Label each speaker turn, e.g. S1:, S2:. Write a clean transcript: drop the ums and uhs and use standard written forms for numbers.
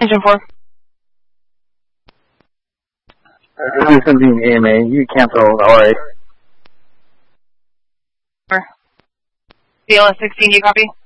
S1: Engine 4.
S2: This is 17 AMA. You cancel RA.
S1: BLS 16, you copy?